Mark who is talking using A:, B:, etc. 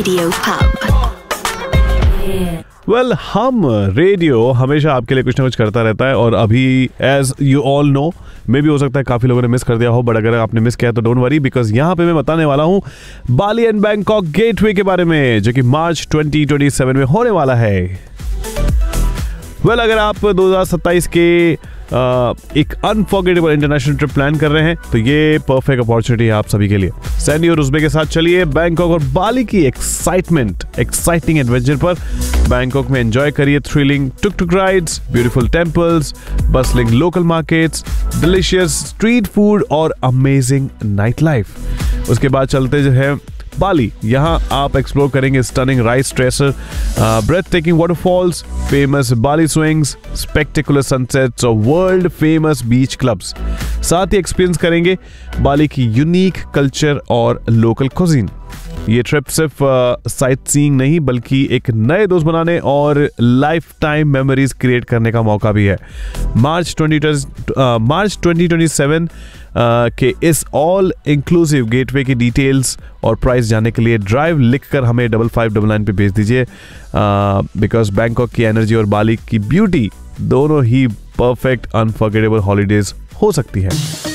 A: Radio Hub.
B: Well हम radio हमेशा आपके लिए कुछ ना कुछ करता रहता है और अभी एज यू ऑल नो मे भी हो सकता है काफ़ी लोगों ने मिस कर दिया हो, बट अगर आपने मिस किया तो डोंट वरी बिकॉज यहाँ पे मैं बताने वाला हूँ बाली एंड बैंकॉक गेटवे के बारे में जो कि मार्च 2027 में होने वाला है। अगर आप 2027 के एक अनफॉरगेटेबल इंटरनेशनल ट्रिप प्लान कर रहे हैं तो ये परफेक्ट अपॉर्चुनिटी है आप सभी के लिए। सैंडी और रुस्बे के साथ चलिए बैंकॉक और बाली की एक्साइटिंग एडवेंचर पर। बैंकॉक में एंजॉय करिए थ्रिलिंग टुक rides, beautiful temples, bustling local markets, delicious street food और अमेजिंग नाइट लाइफ। उसके बाद चलते जो है बाली, यहाँ आप एक्सप्लोर करेंगे stunning rice tracer, breath taking waterfalls, famous बाली स्विंग्स, स्पेक्टेकुलर सनसेट्स और वर्ल्ड फेमस बीच क्लब्स। साथ ही एक्सपीरियंस करेंगे बाली की यूनिक कल्चर और लोकल कुजीन। ये ट्रिप सिर्फ साइट सीइंग नहीं बल्कि एक नए दोस्त बनाने और लाइफ टाइम मेमोरीज क्रिएट करने का मौका भी है। मार्च 2027 के इस ऑल इंक्लूसिव गेटवे की डिटेल्स और प्राइस जानने के लिए ड्राइव लिखकर हमें 5599 पे भेज दीजिए बिकॉज बैंकॉक की एनर्जी और बाली की ब्यूटी दोनों ही परफेक्ट अनफॉरगेटेबल हॉलीडेज हो सकती है।